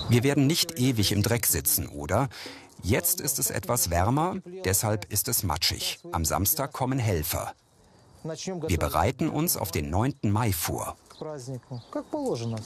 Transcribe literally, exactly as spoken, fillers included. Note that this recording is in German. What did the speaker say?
Wir werden nicht ewig im Dreck sitzen, oder? Jetzt ist es etwas wärmer, deshalb ist es matschig. Am Samstag kommen Helfer. Wir bereiten uns auf den neunten Mai vor.